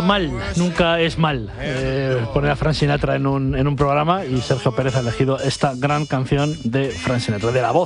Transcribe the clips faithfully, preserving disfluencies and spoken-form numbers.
mal nunca es mal eh, poner a Frank Sinatra en un, en un programa, y Sergio Pérez ha elegido esta gran canción de Frank Sinatra, de la voz,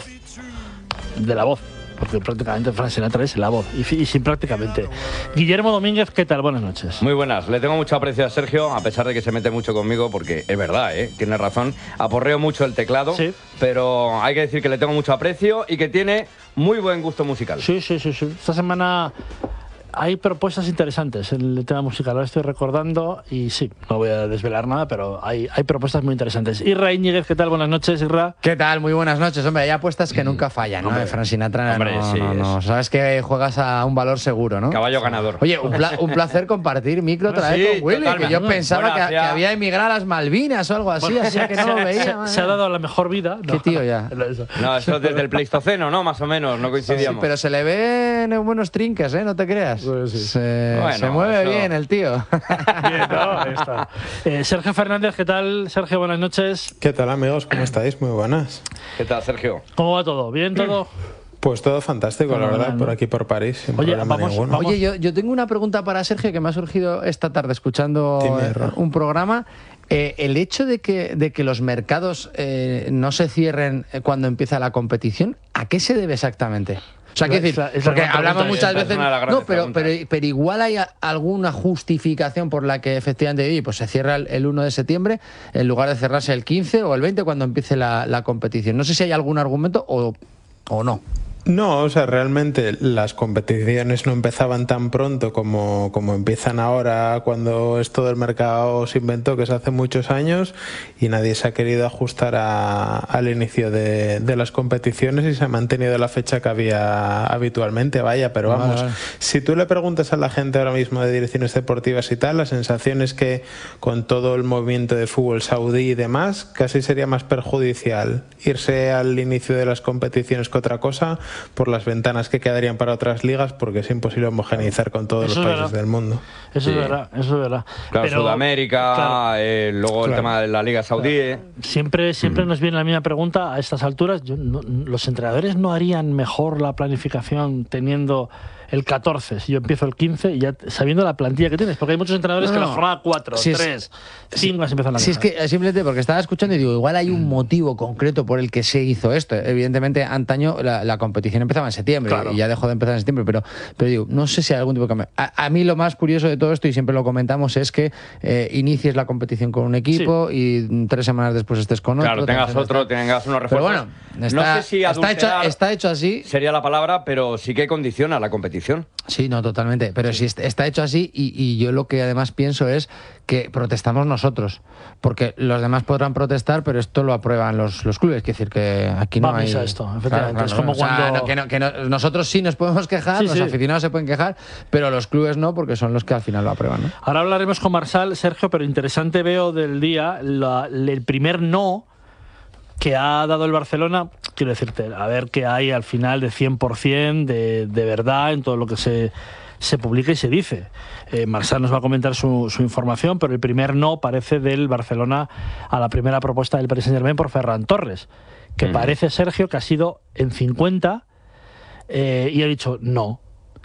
de la voz, porque prácticamente Frank Sinatra es la voz, y, y sin prácticamente. Guillermo Domínguez, ¿qué tal? Buenas noches. Muy buenas, le tengo mucho aprecio a Sergio, a pesar de que se mete mucho conmigo, porque es verdad, ¿eh? Tiene razón, aporreo mucho el teclado, sí. Pero hay que decir que le tengo mucho aprecio y que tiene muy buen gusto musical. Sí, sí, sí, sí. Esta semana hay propuestas interesantes en el tema musical, lo estoy recordando, y sí, no voy a desvelar nada, pero hay, hay propuestas muy interesantes. Isra Íñiguez, ¿qué tal? Buenas noches, Isra. ¿Qué tal? Muy buenas noches. Hombre, hay apuestas que nunca fallan, ¿no? Hombre, de Frank Sinatra, hombre, no, sí, no, no. Sabes que juegas a un valor seguro, ¿no? Caballo ganador. Oye, un, pla un placer compartir micro otra sí, vez con Willy, totalmente. que yo pensaba Bueno, que, que había emigrado a las Malvinas o algo así, Bueno, así que no lo veía. Se, se ha dado a la mejor vida. Qué No. tío ya. No, eso desde el Pleistoceno, ¿no? Más o menos, no coincidíamos. Sí, pero se le ven buenos trinques, ¿eh? No te creas. Pues sí. Se, bueno, se mueve eso... bien el tío. Bien, ¿no? Ahí está. Eh, Sergio Fernández, ¿qué tal? Sergio, buenas noches. ¿Qué tal, amigos? ¿Cómo estáis? Muy buenas. ¿Qué tal, Sergio? ¿Cómo va todo? ¿Bien todo? Pues todo fantástico, Bueno, la verdad, ¿no? por aquí, por París, sin Oye, problema vamos, ninguno. vamos. Oye, yo, yo tengo una pregunta para Sergio que me ha surgido esta tarde escuchando Dime, eh, Ro. un programa. Eh, el hecho de que, de que los mercados eh, no se cierren eh, cuando empieza la competición, ¿a qué se debe exactamente? O sea, quiero decir, Es la- es la porque gran hablamos pregunta, muchas es una veces, de las grandes no, pero, preguntas. pero, pero igual hay a- alguna justificación por la que efectivamente oye, pues se cierra el, el uno de septiembre en lugar de cerrarse el quince o el veinte cuando empiece la, la competición. No sé si hay algún argumento o, o no. No, o sea, realmente las competiciones no empezaban tan pronto como, como empiezan ahora, cuando esto del mercado se inventó, que es hace muchos años, y nadie se ha querido ajustar a, al inicio de, de las competiciones y se ha mantenido la fecha que había habitualmente, vaya, pero vamos, Vale, vale. si tú le preguntas a la gente ahora mismo de direcciones deportivas y tal, la sensación es que con todo el movimiento de fútbol saudí y demás, casi sería más perjudicial irse al inicio de las competiciones que otra cosa, por las ventanas que quedarían para otras ligas, porque es imposible homogeneizar con todos Eso los es países verdad. del mundo. Eso Sí. es verdad, eso es verdad. Claro, Pero, Sudamérica, claro, eh, luego el Claro. tema de la Liga Saudí. eh. siempre siempre nos viene la misma pregunta a estas alturas. Yo no- ¿Los entrenadores no harían mejor la planificación teniendo el catorce, si yo empiezo el quince, y ya sabiendo la plantilla que tienes? Porque hay muchos entrenadores No, que no. la jornada cuatro, Sí, es- tres, cinco se empiezan a Si es quejar. que eh, simplemente porque estaba escuchando y digo, igual hay un motivo concreto por el que se hizo esto. Evidentemente, antaño la, la competición empezaba en septiembre Claro. y ya dejó de empezar en septiembre, pero, pero digo, no sé si hay algún tipo de cambio. A, a mí lo más curioso de todo esto, y siempre lo comentamos, es que eh, inicies la competición con un equipo y mm, tres semanas después estés con otro. Claro, tengas tres- otro, tengas unos Pero refuerzos. bueno, está, no sé si está, hecho, adulterar está hecho así. sería la palabra, pero sí que condiciona la competición. Sí, no, totalmente. Pero si est- está hecho así, y, y yo lo que además pienso es que protestamos nosotros, porque los demás podrán protestar, pero esto lo aprueban los, los clubes. Quiere decir que aquí no Va a hay... misa esto, efectivamente. Es como O sea, cuando- no, que no- que no- nosotros sí nos podemos quejar, Sí, los sí. aficionados se pueden quejar, pero los clubes no, porque son los que al final lo aprueban, ¿no? Ahora hablaremos con Marsal, Sergio, pero interesante veo del día la- el primer no que ha dado el Barcelona. Quiero decirte, a ver qué hay al final de cien por cien de, de verdad en todo lo que se, se publica y se dice. Eh, Marsal nos va a comentar su, su información, pero el primer no parece del Barcelona a la primera propuesta del Paris Saint-Germain por Ferran Torres, que Mm. parece, Sergio, que ha sido en cincuenta eh, y ha dicho no.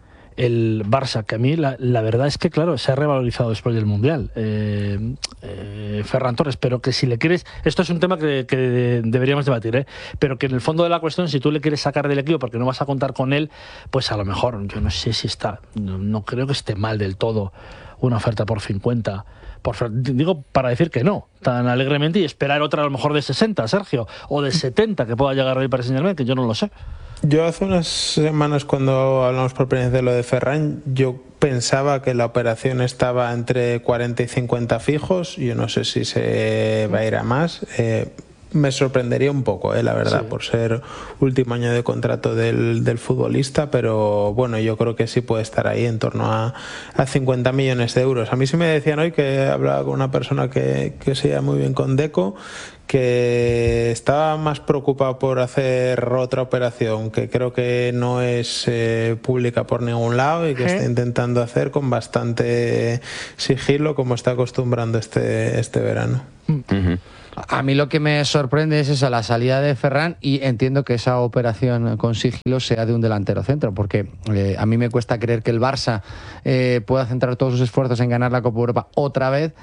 El Barça, que a mí la, la verdad es que, claro, se ha revalorizado después del Mundial. Eh, eh, Ferran Torres, pero que si le quieres... Esto es un tema que, que deberíamos debatir, ¿eh? Pero que en el fondo de la cuestión, si tú le quieres sacar del equipo porque no vas a contar con él, pues a lo mejor, yo no sé si está... No, no creo que esté mal del todo una oferta por cincuenta. Por, Fer- digo, para decir que no, tan alegremente, y esperar otra a lo mejor de sesenta, Sergio, o de setenta que pueda llegar hoy para Saint-Germain, que yo no lo sé. Yo hace unas semanas, cuando hablamos por primera vez de lo de Ferran, yo pensaba que la operación estaba entre cuarenta y cincuenta fijos. Yo no sé si se va a ir a más. Eh, me sorprendería un poco, eh, la verdad, Sí. por ser último año de contrato del, del futbolista, pero bueno, yo creo que sí puede estar ahí en torno a, a cincuenta millones de euros. A mí sí me decían hoy, que hablaba con una persona que, que se lleva muy bien con Deco, que estaba más preocupado por hacer otra operación que creo que no es eh, pública por ningún lado y que ¿Eh? está intentando hacer con bastante sigilo, como está acostumbrando este, este verano. Ujú. A mí lo que me sorprende es esa, la salida de Ferran, y entiendo que esa operación con sigilo sea de un delantero centro, porque eh, a mí me cuesta creer que el Barça eh, pueda centrar todos sus esfuerzos en ganar la Copa Europa otra vez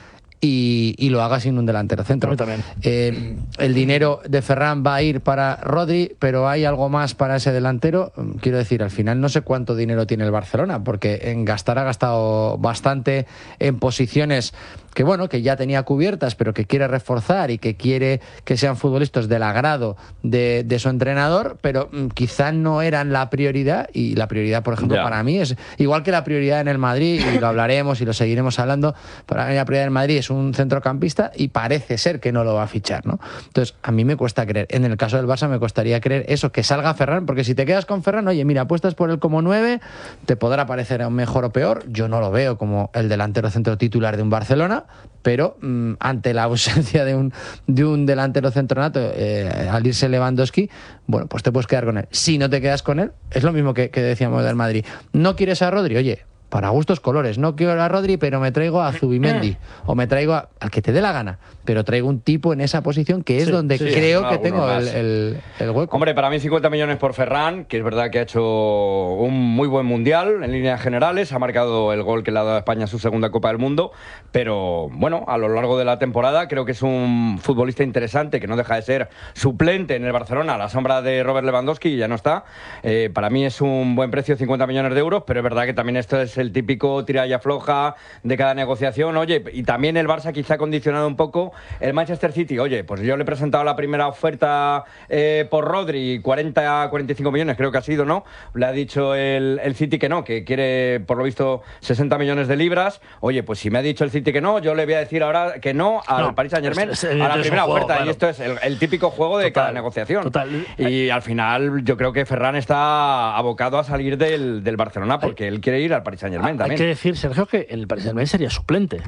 y, y lo haga sin un delantero centro. También. Eh, el dinero de Ferran va a ir para Rodri, pero hay algo más para ese delantero. Quiero decir, al final no sé cuánto dinero tiene el Barcelona, porque en gastar ha gastado bastante en posiciones que bueno, que ya tenía cubiertas, pero que quiere reforzar y que quiere que sean futbolistas del agrado de, de su entrenador, pero mm, quizá no eran la prioridad, y la prioridad, por ejemplo, ya. para mí es igual que la prioridad en el Madrid, y lo hablaremos y lo seguiremos hablando. Para mí la prioridad en Madrid es un centrocampista y parece ser que no lo va a fichar, ¿no? Entonces, a mí me cuesta creer. En el caso del Barça me costaría creer eso, que salga Ferran, porque si te quedas con Ferran, oye, mira, apuestas por él como nueve, te podrá parecer mejor o peor. Yo no lo veo como el delantero centro titular de un Barcelona, pero mmm, ante la ausencia de un, de un delantero centro nato, eh, al irse Lewandowski, bueno, pues te puedes quedar con él. Si no te quedas con él, es lo mismo que, que decíamos del Madrid. ¿No quieres a Rodri? Oye, para gustos colores, no quiero a Rodri, pero me traigo a Zubimendi, o me traigo a, al que te dé la gana, pero traigo un tipo en esa posición que es sí, donde sí, creo que tengo el, el, el hueco. Hombre, para mí cincuenta millones por Ferran, que es verdad que ha hecho un muy buen mundial en líneas generales, ha marcado el gol que le ha dado a España su segunda Copa del Mundo, pero bueno, a lo largo de la temporada creo que es un futbolista interesante, que no deja de ser suplente en el Barcelona, a la sombra de Robert Lewandowski, y ya no está. Eh, para mí es un buen precio, cincuenta millones de euros, pero es verdad que también esto es el típico tira y afloja de cada negociación. Oye, y también el Barça quizá ha condicionado un poco el Manchester City. Oye, pues yo le he presentado la primera oferta eh, por Rodri, cuarenta a cuarenta y cinco millones creo que ha sido, ¿no? Le ha dicho el, el City que no, que quiere por lo visto sesenta millones de libras. Oye, pues si me ha dicho el City que no, yo le voy a decir ahora que no al no, Paris Saint-Germain, a la primera juego, oferta, claro. Y esto es el, el típico juego de total, cada negociación. Total. Y al final yo creo que Ferran está abocado a salir del, del Barcelona, porque él quiere ir al Paris Saint-Germain. Hay que decir, Sergio, que el Paris Saint-Germain sería suplente.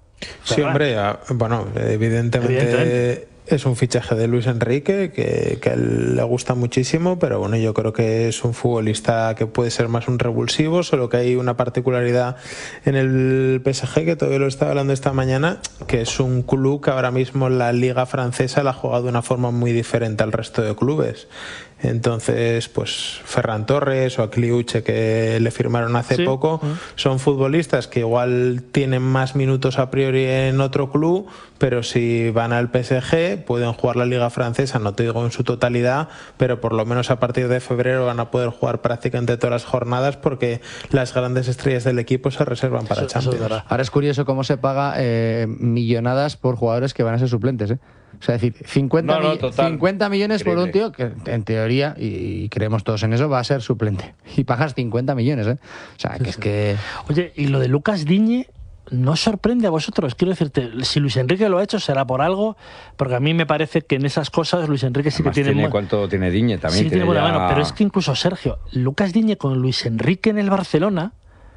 Sí, hombre, bueno, evidentemente, evidentemente es un fichaje de Luis Enrique que, que a él le gusta muchísimo, pero bueno, yo creo que es un futbolista que puede ser más un revulsivo, solo que hay una particularidad en el P S G, que todavía lo estaba hablando esta mañana, que es un club que ahora mismo la liga francesa la ha jugado de una forma muy diferente al resto de clubes. Entonces, pues Ferran Torres o Akliuche, que le firmaron hace sí. poco, son futbolistas que igual tienen más minutos a priori en otro club, pero si van al P S G pueden jugar la liga francesa, no te digo en su totalidad, pero por lo menos a partir de febrero van a poder jugar prácticamente todas las jornadas, porque las grandes estrellas del equipo se reservan para eso, Champions. Eso Ahora es curioso cómo se paga eh, millonadas por jugadores que van a ser suplentes, ¿eh? O sea, es decir, cincuenta, no, no, cincuenta millones increíble. Por un tío que en teoría, y creemos todos en eso, va a ser suplente. Y pagas cincuenta millones, ¿eh? O sea, que sí, es sí. que... Oye, y lo de Lucas Digne no sorprende a vosotros. Quiero decirte, si Luis Enrique lo ha hecho será por algo, porque a mí me parece que en esas cosas Luis Enrique sí. Además que tiene... tiene ¿Cuánto tiene Digne también? Sí, tiene buena ya... mano, pero es que incluso Sergio, Lucas Digne con Luis Enrique en el Barcelona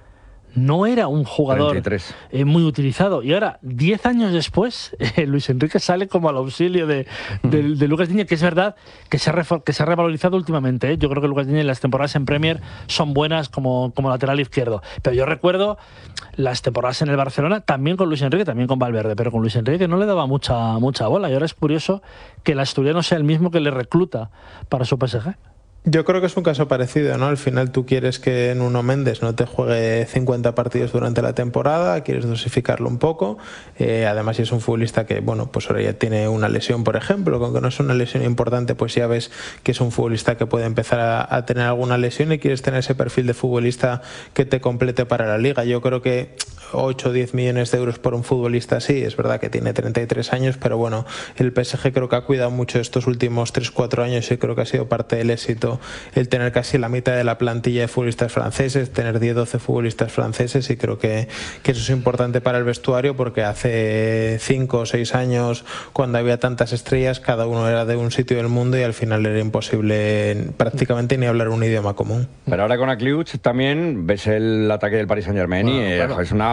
no era un jugador eh, muy utilizado, y ahora, diez años después, eh, Luis Enrique sale como al auxilio de, de, de Lucas Digne, que es verdad que se ha, que se ha revalorizado últimamente, ¿eh? Yo creo que Lucas Digne, las temporadas en Premier son buenas como, como lateral izquierdo, pero yo recuerdo las temporadas en el Barcelona también con Luis Enrique, también con Valverde, pero con Luis Enrique que no le daba mucha, mucha bola, y ahora es curioso que el asturiano sea el mismo que le recluta para su P S G. Yo creo que es un caso parecido, ¿no? Al final tú quieres que Nuno Méndez no te juegue cincuenta partidos durante la temporada, quieres dosificarlo un poco, eh, además si es un futbolista que, bueno, pues ahora ya tiene una lesión, por ejemplo, aunque no es una lesión importante, pues ya ves que es un futbolista que puede empezar a, a tener alguna lesión, y quieres tener ese perfil de futbolista que te complete para la liga. Yo creo que ocho o diez millones de euros por un futbolista así, es verdad que tiene treinta y tres años, pero bueno, el P S G creo que ha cuidado mucho estos últimos tres cuatro años, y creo que ha sido parte del éxito el tener casi la mitad de la plantilla de futbolistas franceses, tener diez doce futbolistas franceses, y creo que, que eso es importante para el vestuario, porque hace cinco o seis años, cuando había tantas estrellas, cada uno era de un sitio del mundo y al final era imposible prácticamente ni hablar un idioma común. Pero ahora con Akliuch también ves el ataque del Paris Saint-Germain, bueno, y claro, es una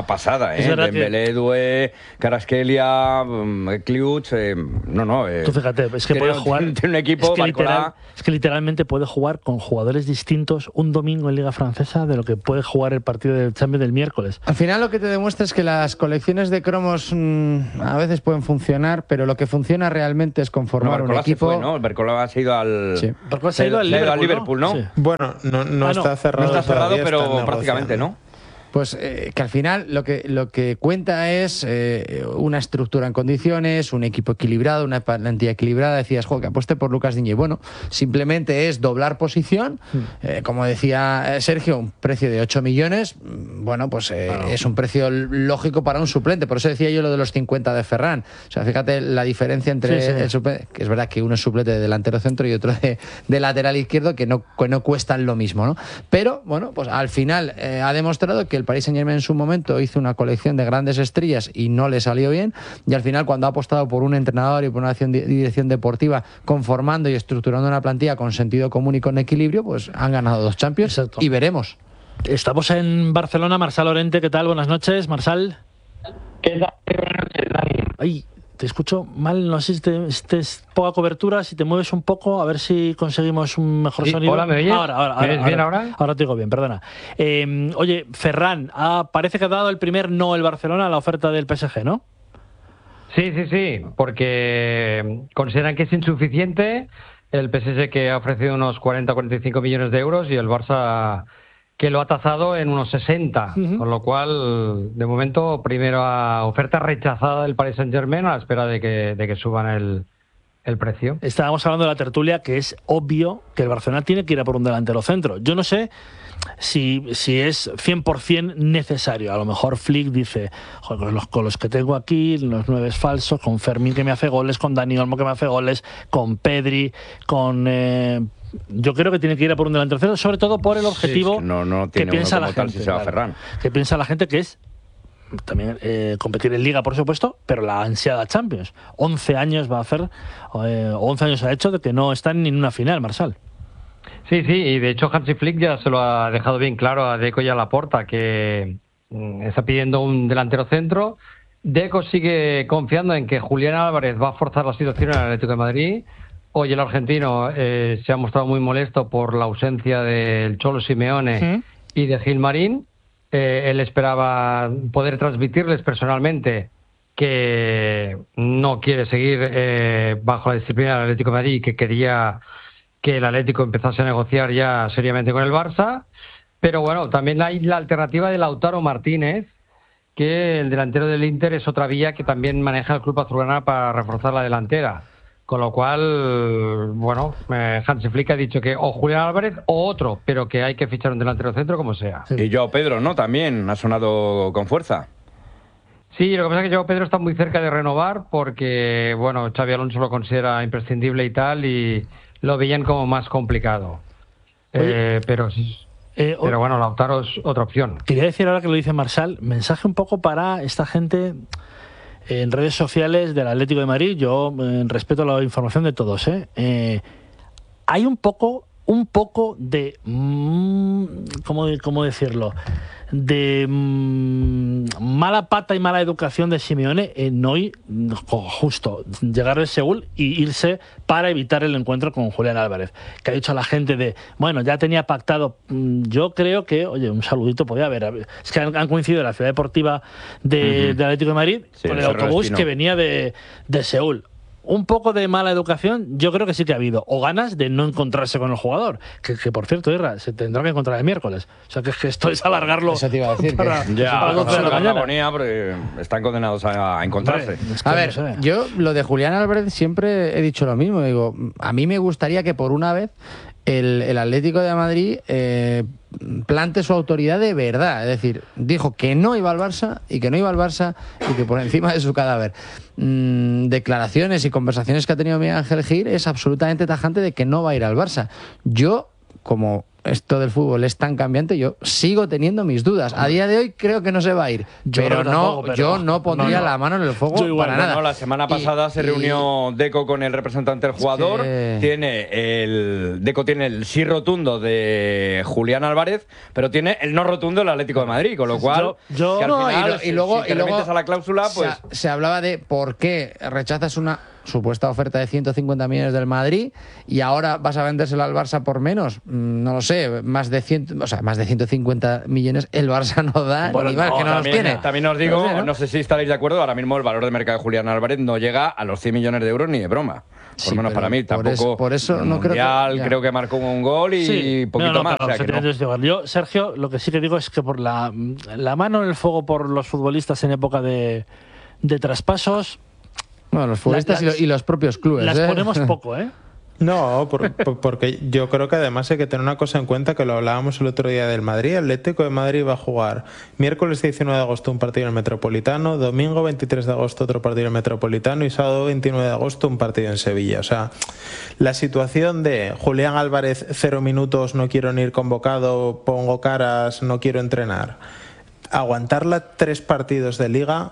pasada, ¿eh? Es verdad Dembélé, que- Doué, Kvaratskhelia, Kliuch, eh, no, no. Eh, Tú fíjate, es que creo puede jugar. Tiene un equipo, es, que Barcola. literal- es que literalmente puede jugar con jugadores distintos un domingo en Liga Francesa de lo que puede jugar el partido del Champions del miércoles. Al final lo que te demuestra es que las colecciones de cromos mmm, a veces pueden funcionar, pero lo que funciona realmente es Bueno, conformar un Barcola se equipo. fue, ¿no? Barcola se ha ido al. Sí. Barcola se ha ido al Liverpool, Liverpool, ¿no? Sí. Bueno, no, no Ah, no, está cerrado. No está cerrado, todavía, pero están prácticamente, negociando. ¿no? Pues eh, que al final lo que, lo que cuenta es eh, una estructura en condiciones, un equipo equilibrado, una plantilla equilibrada. Decías, jo, que apueste por Lucas Digne. Bueno, simplemente es doblar posición. Eh, como decía eh, Sergio, un precio de ocho millones. mm, Bueno, pues eh, Claro. es un precio lógico para un suplente. Por eso decía yo lo de los cincuenta de Ferran. O sea, fíjate la diferencia entre Sí, sí. el suplente, que es verdad que uno es suplente de delantero centro y otro de, de lateral izquierdo, que no, que no cuestan lo mismo, ¿no? Pero, bueno, pues al final eh, ha demostrado que el Paris Saint-Germain en su momento hizo una colección de grandes estrellas y no le salió bien, y al final cuando ha apostado por un entrenador y por una acción de- dirección deportiva conformando y estructurando una plantilla con sentido común y con equilibrio, pues han ganado dos Champions. Exacto. Y veremos. Estamos en Barcelona, Marsal Lorente, ¿qué tal? Buenas noches, Marsal. ¿Qué tal? Buenas noches, Dani. Ay, te escucho mal, no sé si te, si te es poca cobertura, si te mueves un poco, a ver si conseguimos un mejor Sí, sonido. hola, ¿me oyes? Ahora, ahora, ¿Me ahora, oyes bien ahora? Ahora te digo bien, perdona. Eh, oye, Ferran, ah, parece que ha dado el primer no el Barcelona a la oferta del P S G, ¿no? Sí, sí, sí, porque consideran que es insuficiente. El P S G que ha ofrecido unos cuarenta a cuarenta y cinco millones de euros y el Barça que lo ha tasado en unos sesenta, Ujú. con lo cual, de momento, primera oferta rechazada del Paris Saint-Germain a la espera de que, de que suban el, el precio. Estábamos hablando de la tertulia, que es obvio que el Barcelona tiene que ir a por un delantero centro. Yo no sé si, si es cien por ciento necesario. A lo mejor Flick dice, "Joder, con los, con los que tengo aquí, los nueve falsos, con Fermín que me hace goles, con Dani Olmo que me hace goles, con Pedri, con... eh, yo creo que tiene que ir a por un delantero centro, sobre todo por el objetivo es que no- no que tiene piensa uno la como tal gente. si se va claro. Ferran. Que piensa la gente que es también eh, competir en Liga, por supuesto, pero la ansiada Champions. once años va a hacer, eh, once años ha hecho de que no están ni en una final, Marsal. Sí, sí, y de hecho Hansi Flick ya se lo ha dejado bien claro a Deco y a Laporta, que mm, está pidiendo un delantero centro. Deco sigue confiando en que Julián Álvarez va a forzar la situación en el Atlético de Madrid. Hoy el argentino eh, se ha mostrado muy molesto por la ausencia del Cholo Simeone ¿Mm? y de Gilmarín. Eh, él esperaba poder transmitirles personalmente que no quiere seguir eh, bajo la disciplina del Atlético de Madrid y que quería que el Atlético empezase a negociar ya seriamente con el Barça. Pero bueno, también hay la alternativa de Lautaro Martínez, que el delantero del Inter es otra vía que también maneja el club azulgrana para reforzar la delantera. Con lo cual, bueno, eh, Hansi Flick ha dicho que o Julián Álvarez o otro, pero que hay que fichar un delantero centro como sea. Y Joao Pedro, ¿no? También ha sonado con fuerza. Sí, lo que pasa es que Joao Pedro está muy cerca de renovar porque, bueno, Xavi Alonso lo considera imprescindible y tal, y lo veían como más complicado. Oye, Eh, pero sí. Eh, o- Pero bueno, Lautaro es otra opción. Quería decir ahora que lo dice Marsal, mensaje un poco para esta gente en redes sociales del Atlético de Madrid. Yo eh, respeto la información de todos. ¿eh? Eh, hay un poco, un poco de, mm, ¿cómo, de- cómo decirlo? De mm, mala pata y mala educación de Simeone en hoy justo llegar de Seúl y irse para evitar el encuentro con Julián Álvarez, que ha dicho a la gente de, bueno, ya tenía pactado. Mm, yo creo que, oye, un saludito podía haber. Es que han, han coincidido en la ciudad deportiva de, Ujú. de Atlético de Madrid Sí, con el el Cerro autobús Espino. que venía de, de Seúl. Un poco de mala educación, yo creo que sí que ha habido. O ganas de no encontrarse con el jugador. Que, que por cierto, Irra, se tendrá que encontrar el miércoles. O sea, que, que esto es alargarlo. Eso te iba a decir, para, que- Ya, para las doce de la la mañana. agonía, porque están condenados a, a encontrarse. Hombre, es que A no ver, sé. yo lo de Julián Álvarez siempre he dicho lo mismo. Digo, a mí me gustaría que por una vez el, el Atlético de Madrid eh, plante su autoridad de verdad. Es decir, dijo que no iba al Barça y que no iba al Barça y que por encima de su cadáver. Mm, declaraciones y conversaciones que ha tenido Miguel Ángel Gil es absolutamente tajante de que no va a ir al Barça. Yo como esto del fútbol es tan cambiante, yo sigo teniendo mis dudas. A día de hoy creo que no se va a ir, Yo pero, creo que no, tampoco, pero yo no pondría no, no. la mano en el fuego Yo igual, para Bueno, nada. la semana Y- pasada se y- reunió Deco con el representante del jugador. que- Tiene el Deco tiene el sí rotundo de Julián Álvarez, pero tiene el no rotundo del Atlético de Madrid, con lo cual Yo- yo- que al No, y final, lo- y si- luego- si te y luego remites a la cláusula, pues se, se hablaba de por qué rechazas una supuesta oferta de ciento cincuenta millones del Madrid y ahora vas a vendérselo al Barça por menos. Mm, No lo sé, más de cien, o sea, más de ciento cincuenta millones el Barça no da, Bueno, ni más, no, que no los también, tiene. también os digo, No sé, ¿no? ¿no? sé si estaréis de acuerdo, ahora mismo el valor de mercado de Julián Álvarez no llega a los cien millones de euros ni de broma. Por Sí, lo menos pero para mí, por tampoco. eso- por eso el no creo que- Mundial, ya. creo que marcó un gol y Sí, poquito no, no, más. claro, o sea que no. efectivamente estoy igual. Yo, Sergio, lo que sí que digo es que por la, la mano en el fuego por los futbolistas en época de, de traspasos, Bueno, los futbolistas las- y, lo- y los propios clubes. las ¿eh? ponemos poco, ¿eh? No, por- por- porque yo creo que además hay que tener una cosa en cuenta que lo hablábamos el otro día del Madrid. El Atlético de Madrid va a jugar miércoles diecinueve de agosto un partido en el Metropolitano, domingo veintitrés de agosto otro partido en el Metropolitano y sábado veintinueve de agosto un partido en Sevilla. O sea, la situación de Julián Álvarez, cero minutos, no quiero ni ir convocado, pongo caras, no quiero entrenar. Aguantarla tres partidos de liga...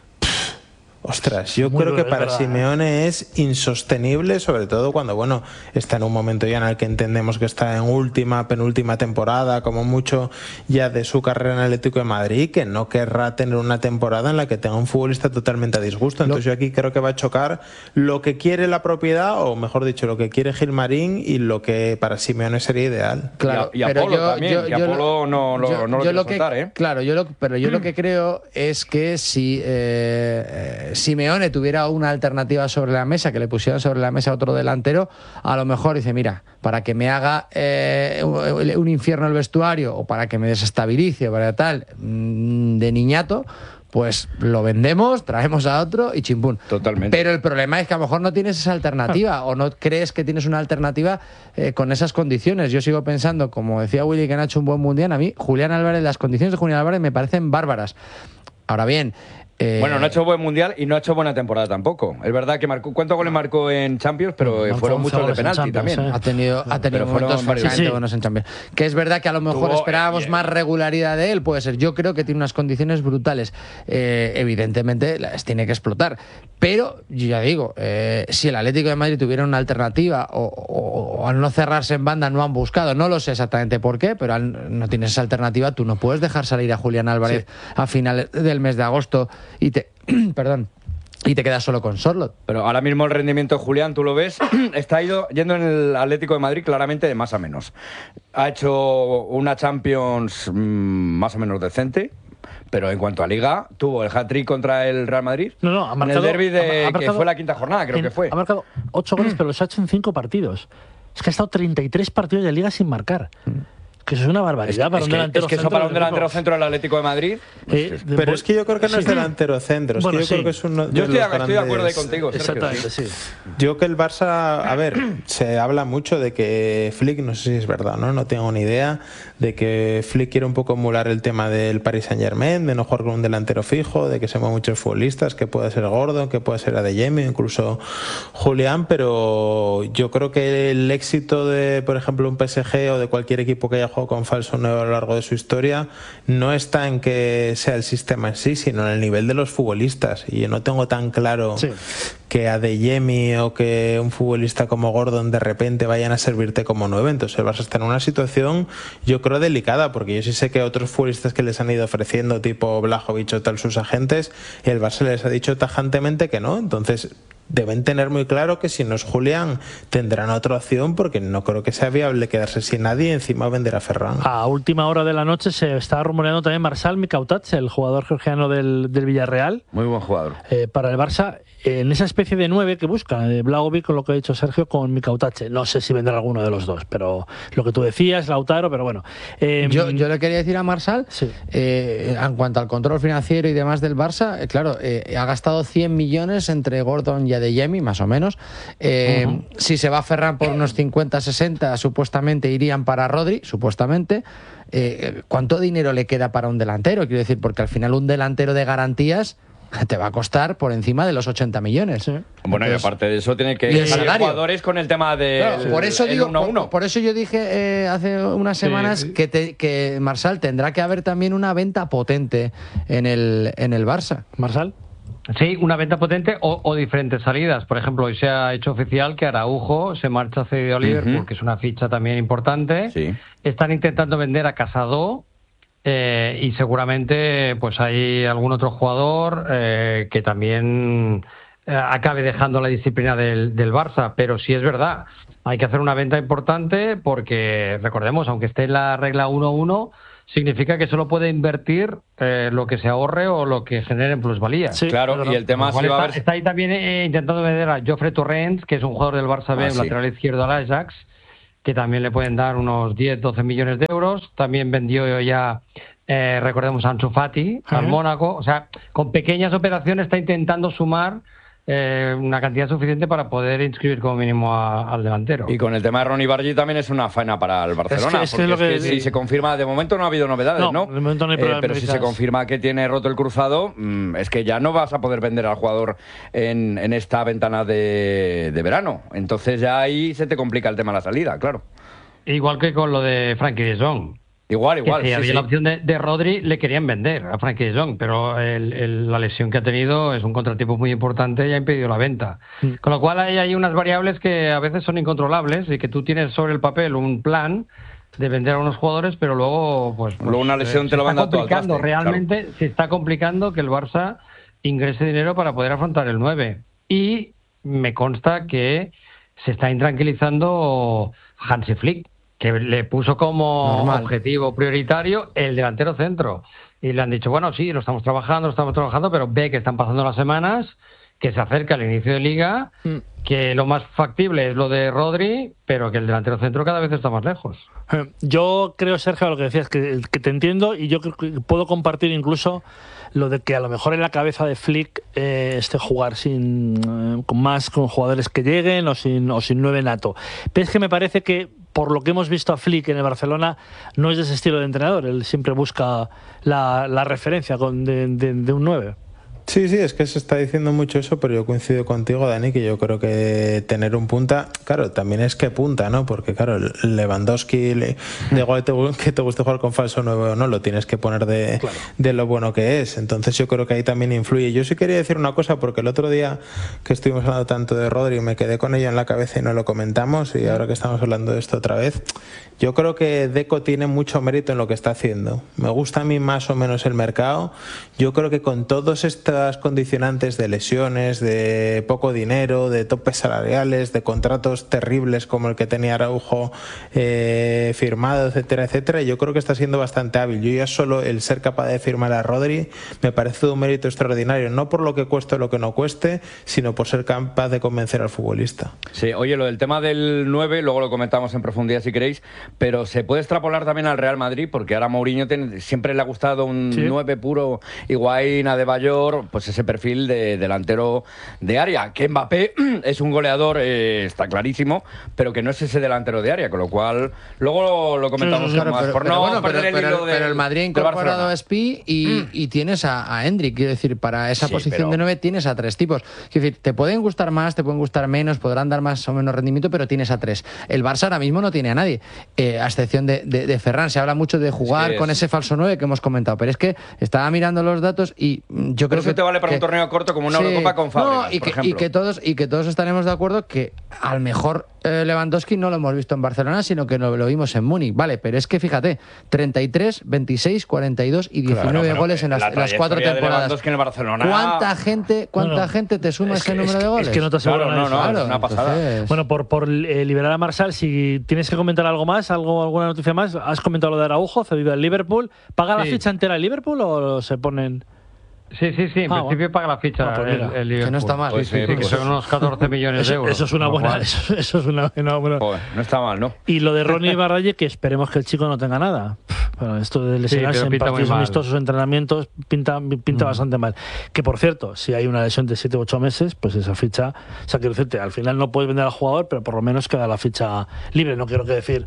Ostras, yo Muy creo duro, que es para verdad, Simeone es insostenible, sobre todo cuando, bueno, está en un momento ya en el que entendemos que está en última, penúltima temporada, como mucho ya de su carrera en el Atlético de Madrid, que no querrá tener una temporada en la que tenga un futbolista totalmente a disgusto. Entonces yo aquí creo que va a chocar lo que quiere la propiedad, o mejor dicho, lo que quiere Gilmarín y lo que para Simeone sería ideal. Claro, Y a- y pero Apolo yo- también, yo- que yo Apolo no- no- yo- no lo yo quiere que, soltar, ¿eh? Claro, yo lo, pero yo lo que creo es que si eh, eh, Simeone tuviera una alternativa sobre la mesa, que le pusieran sobre la mesa otro delantero, a lo mejor dice, mira, para que me haga eh, un un infierno el vestuario o para que me desestabilice o para tal, mm, de niñato, pues lo vendemos, traemos a otro y chimpún. Totalmente. Pero el problema es que a lo mejor no tienes esa alternativa o no crees que tienes una alternativa eh, con esas condiciones. Yo sigo pensando, como decía Willy, que han hecho un buen mundial. A mí, Julián Álvarez, las condiciones de Julián Álvarez me parecen bárbaras. Ahora bien... eh, Bueno, no ha hecho buen mundial y no ha hecho buena temporada tampoco. Es verdad que marcó. ¿Cuántos goles marcó en Champions? Pero eh, Marcó fueron once muchos de goles en penalti Champions, también. eh. Ha tenido, ha tenido Pero fueron momentos varios. francamente Sí, sí. buenos en Champions. Que es verdad que a lo mejor Tuvo, esperábamos eh, más regularidad de él, puede ser. Yo creo que tiene unas condiciones brutales. Eh, evidentemente las tiene que explotar. Pero, yo ya digo, eh, si el Atlético de Madrid tuviera una alternativa o, o- o al no cerrarse en banda no han buscado, no lo sé exactamente por qué, pero al no tienes esa alternativa, tú no puedes dejar salir a Julián Álvarez a finales del mes de agosto y te... perdón. Y te quedas solo con Sorlot. Pero ahora mismo el rendimiento de Julián, tú lo ves, está ido, yendo en el Atlético de Madrid claramente de más a menos. Ha hecho una Champions mm, más o menos decente, pero en cuanto a Liga, tuvo el hat-trick contra el Real Madrid. No, no, ha en marcado. el derbi de ha- ha que marcado fue la quinta jornada, creo en- que fue. Ha marcado ocho goles, pero los ha hecho en cinco partidos. Es que ha estado treinta y tres partidos de liga sin marcar. Que eso es una Es, barbaridad para es un que, delantero es que eso centro para un del delantero equipo. centro del Atlético de Madrid. Eh, de- Pero es que yo creo que no es sí. delantero centro, es Bueno, que yo sí. creo que es uno de Yo estoy, los estoy de acuerdo ahí grandes- contigo, Sergio, Exactamente, sí. sí. Yo que el Barça, a ver, se habla mucho de que Flick, no sé si es verdad, ¿no? No tengo ni idea, de que Flick quiere un poco emular el tema del Paris Saint Germain, de no jugar con un delantero fijo, de que se mueven muchos futbolistas, que puede ser Gordon, que puede ser Adeyemi, incluso Julián, pero yo creo que el éxito de, por ejemplo, un P S G o de cualquier equipo que haya jugado con falso nueve a lo largo de su historia no está en que sea el sistema en sí, sino en el nivel de los futbolistas. Y yo no tengo tan claro Sí. que Adeyemi o que un futbolista como Gordon de repente vayan a servirte como nueve. Entonces el Barça está en una situación, yo creo, delicada, porque yo sí sé que otros futbolistas que les han ido ofreciendo, tipo Blajovic o tal, sus agentes, el Barça les ha dicho tajantemente que no. Entonces deben tener muy claro que si no es Julián tendrán otra opción, porque no creo que sea viable quedarse sin nadie y encima vender a Ferran. A última hora de la noche se está rumoreando también Marçal Mikautats, el jugador georgiano del, del Villarreal, Muy buen jugador. eh, para el Barça, en esa especie de nueve que busca, de Blagovic, con lo que ha dicho Sergio, con Mikautats. No sé si vendrá alguno de los dos, pero lo que tú decías, Lautaro, pero bueno. Eh, Yo, yo le quería decir a Marsal, Sí. eh, en cuanto al control financiero y demás del Barça, eh, claro, eh, ha gastado cien millones entre Gordon y Adeyemi, más o menos. Eh, Ujú. Si se va a Ferran por unos cincuenta, sesenta, supuestamente irían para Rodri, supuestamente. Eh, ¿Cuánto dinero le queda para un delantero? Quiero decir, porque al final un delantero de garantías te va a costar por encima de los ochenta millones. Sí. Bueno, Entonces, y aparte de eso, tiene que y el salir salario. jugadores con el tema de Claro, por eso digo, uno a uno. por, por eso yo dije eh, hace unas semanas Sí. que, te, que Marsal tendrá que haber también una venta potente en el, en el Barça. Marsal. Sí, una venta potente o, o diferentes salidas. Por ejemplo, hoy se ha hecho oficial que Araujo se marcha cedido a Liverpool, Ujú. que es una ficha también importante. Sí. Están intentando vender a Casado eh, y seguramente pues hay algún otro jugador eh, que también eh, acabe dejando la disciplina del, del Barça. Pero sí es verdad, hay que hacer una venta importante porque, recordemos, aunque esté en la regla uno uno, significa que solo puede invertir eh, lo que se ahorre o lo que genere en plusvalía. Sí, Claro, claro. y el tema Igual si va a está, haber... está ahí también eh, intentando vender a Jofre Torrents, que es un jugador del Barça B, Ah, un sí. lateral izquierdo al Ajax, que también le pueden dar unos diez, doce millones de euros. También vendió ya, eh, recordemos, a Ansu Fati al Ajá. Mónaco. O sea, con pequeñas operaciones está intentando sumar eh, una cantidad suficiente para poder inscribir como mínimo a- al delantero. Y con el tema de Ronny Bargi también es una faena para el Barcelona. es que porque es lo que- si se confirma, de momento no ha habido novedades, ¿no? No, de momento no hay Eh, problemas pero si se médicas. confirma que tiene roto el cruzado, mm, es que ya no vas a poder vender al jugador en, en esta ventana de, de verano. Entonces ya ahí se te complica el tema de la salida, claro. Igual que con lo de Frankie de Jong. Igual, Que igual. si sí, había sí. la opción de, de Rodri, le querían vender a Frankie de Jong, pero el- el- la lesión que ha tenido es un contratiempo muy importante y ha impedido la venta. Mm. Con lo cual hay, hay unas variables que a veces son incontrolables y que tú tienes sobre el papel un plan de vender a unos jugadores, pero luego pues, pues, Luego una lesión eh, te se lo está manda todo al complicando. traste, Realmente se está complicando que el Barça ingrese dinero para poder afrontar el nueve. Y me consta que se está intranquilizando Hansi Flick, que le puso como Normal. objetivo prioritario el delantero centro. Y le han dicho, bueno, sí, lo estamos trabajando, lo estamos trabajando, pero ve que están pasando las semanas, que se acerca el inicio de liga, Mm. que lo más factible es lo de Rodri, pero que el delantero centro cada vez está más lejos. Eh, Yo creo, Sergio, lo que decías, que, que te entiendo y yo creo que puedo compartir incluso lo de que a lo mejor en la cabeza de Flick eh, esté jugar sin eh, con más con jugadores que lleguen o sin, o sin nueve nato. Pero es que me parece que por lo que hemos visto a Flick en el Barcelona no es de ese estilo de entrenador. Él siempre busca la, la referencia con, de, de, de un nueve. Sí, sí, es que se está diciendo mucho eso, pero yo coincido contigo, Dani, que yo creo que tener un punta, claro, también es que punta, ¿no? Porque, claro, Lewandowski, le, da igual te, que te guste jugar con falso nueve o no, lo tienes que poner de, Claro. de lo bueno que es. Entonces yo creo que ahí también influye. Yo sí quería decir una cosa, porque el otro día que estuvimos hablando tanto de Rodri, me quedé con ello en la cabeza y no lo comentamos, y ahora que estamos hablando de esto otra vez, yo creo que Deco tiene mucho mérito en lo que está haciendo. Me gusta a mí más o menos el mercado. Yo creo que con todos estos condicionantes de lesiones, de poco dinero, de topes salariales, de contratos terribles como el que tenía Araujo eh, firmado, etcétera, etcétera, yo creo que está siendo bastante hábil. Yo ya solo el ser capaz de firmar a Rodri me parece un mérito extraordinario, no por lo que cueste o lo que no cueste, sino por ser capaz de convencer al futbolista. Sí, oye, lo del tema del nueve, luego lo comentamos en profundidad si queréis, pero se puede extrapolar también al Real Madrid, porque ahora a Mourinho tiene- siempre le ha gustado un Sí. nueve puro, Higuaín, Adebayor, pues ese perfil de delantero de área, que Mbappé es un goleador, eh, está clarísimo, pero que no es ese delantero de área, con lo cual luego lo, lo comentamos Sí, con sí, más, pero, por pero no bueno, perder pero- el pero- hilo pero del- el Madrid ha del incorporado Barcelona. a Spi y, y tienes a, a Hendrik. Quiero decir, para esa Sí, posición pero- de nueve tienes a tres tipos. Quiero decir, te pueden gustar más, te pueden gustar menos, podrán dar más o menos rendimiento, pero tienes a tres. El Barça ahora mismo no tiene a nadie, eh, a excepción de, de, de Ferran. Se habla mucho de jugar Es- con ese falso nueve que hemos comentado, pero es que estaba mirando los datos y mm, yo Pero creo eso que te vale para un que- torneo corto como una Sí. Eurocopa con Fábregas, No, y por que, ejemplo. y que todos y que todos estaremos de acuerdo que al mejor eh, Lewandowski no lo hemos visto en Barcelona, sino que lo, lo vimos en Múnich, vale, pero es que fíjate, treinta y tres, veintiséis, cuarenta y dos y diecinueve Claro, pero goles en las, la en las cuatro trayectoria de temporadas. Lewandowski en el Barcelona- ¿Cuánta gente, cuánta No, no. gente te suma Es ese que- número es de que- goles? es que no te aseguro Claro, nada no, de eso. no, es una pasada. entonces- Bueno, por, por eh, liberar a Marsal, si tienes que comentar algo más, algo alguna noticia más, has comentado lo de Araujo, cedido al Liverpool. ¿Paga la Sí. ficha entera el Liverpool o se ponen...? Sí, sí, sí, en Ah, principio bueno. paga la ficha Ah, pues el, mira, el que no Liverpool. está mal. Pues, Sí, eh, sí, Sí, sí. que son unos catorce millones de Eso, euros. eso es una con lo buena... cual- Eso, eso es una, una buena... Joder, no está mal, ¿no? Y lo de Ronnie Barralle, que esperemos que el chico no tenga nada. Bueno, esto de lesionarse pero en pinta muy partidos mal. amistosos, entrenamientos, pinta, pinta Mm. bastante mal. Que por cierto, si hay una lesión de siete u ocho meses, pues esa ficha, o sea, quiero decirte, al final no puedes vender al jugador, pero por lo menos queda la ficha libre. No quiero que decir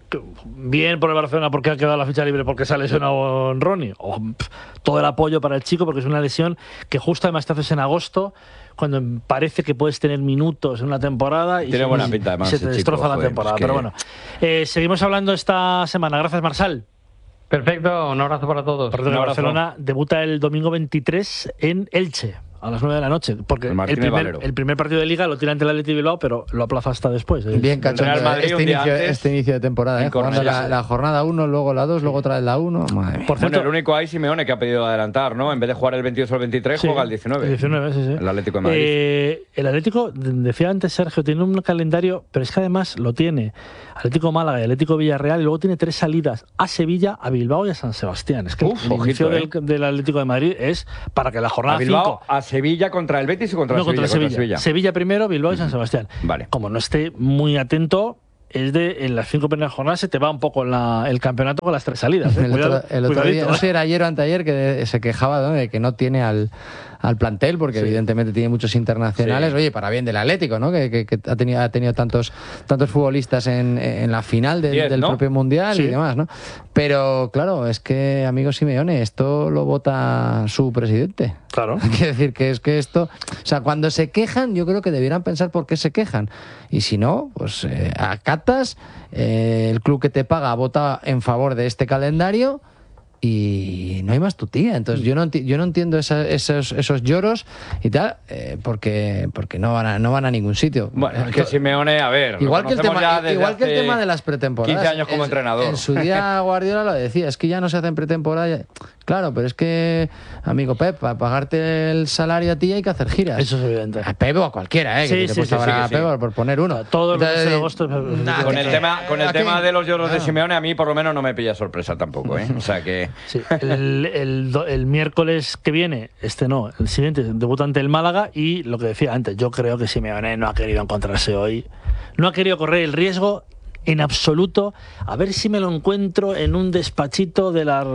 bien por el Barcelona porque ha quedado la ficha libre porque se ha lesionado Ronnie, o pff, todo el apoyo para el chico porque es una lesión que justo además te haces en agosto, cuando parece que puedes tener minutos en una temporada y tiene se, buena pinta, además, se te destroza chico, la joder, temporada. es que... Pero bueno, eh, seguimos hablando esta semana. Gracias, Marsal. Perfecto, un abrazo para todos. Perdón, Un Barcelona debuta el domingo veintitrés en Elche a las nueve de la noche, porque el, el primer, el primer partido de Liga lo tira ante el Athletic Bilbao, pero lo aplaza hasta después. Es, Bien cachondo este, inicio, este inicio de temporada, ¿eh? Jugando la, la jornada uno, luego la dos, luego otra vez la uno. Madre mía. Por cierto, bueno, el único ahí Simeone que ha pedido adelantar, ¿no? En vez de jugar el veintidós o el veintitrés, sí, juega el diecinueve. El diecinueve, sí, sí. El Atlético de Madrid. Eh, el Atlético, decía antes Sergio, tiene un calendario, pero es que además lo tiene Atlético Málaga y Atlético Villarreal, y luego tiene tres salidas a Sevilla, a Bilbao y a San Sebastián. Es que Uf, el inicio ojito, del, eh. del Atlético de Madrid es para que la jornada a Bilbao, cinco... a Sevilla contra el Betis y contra no, el Sevilla. Contra Sevilla. Contra Sevilla. Sevilla primero, Bilbao y San Sebastián. Vale. Como no esté muy atento, es de en las cinco primeras jornadas se te va un poco la, el campeonato con las tres salidas. ¿eh? El Cuidado, otro, el otro día, no sé, era ayer o anteayer que de, se quejaba, ¿no?, de que no tiene al, al plantel, porque sí, evidentemente tiene muchos internacionales. Sí. Oye, para bien del Atlético, ¿no?, que, que, que ha tenido, ha tenido tantos, tantos futbolistas en, en la final de, diez, del ¿no? propio Mundial, sí, y demás, ¿no? Pero claro, es que, amigo Simeone, esto lo vota su presidente. Claro. Quiere decir que es que esto... O sea, cuando se quejan, yo creo que debieran pensar por qué se quejan. Y si no, pues eh, acatas, eh, el club que te paga vota en favor de este calendario y no hay más tu tía. Entonces yo no, yo no entiendo esa, esos, esos lloros y tal, eh, porque porque no van a, no van a ningún sitio. Bueno, es que Simeone, a ver, igual que el tema, igual que el tema de las pretemporadas. quince años como en, entrenador. En su día Guardiola lo decía, es que ya no se hacen pretemporadas. Claro, pero es que, amigo Pep, para pagarte el salario a ti hay que hacer giras. Eso es evidente. A Pep o a cualquiera, ¿eh? Sí, que te sí, sí, sí, sí, a sí. Pep por poner uno. Todo el mes de agosto. Nah, con que, el tema, con el tema de los lloros ah. de Simeone, a mí por lo menos no me pilla sorpresa tampoco, ¿eh? O sea que... Sí, el, el, el miércoles que viene, este no, el siguiente, debuta ante el Málaga y lo que decía antes, yo creo que Simeone no ha querido encontrarse hoy, no ha querido correr el riesgo en absoluto, a ver si me lo encuentro en un despachito de la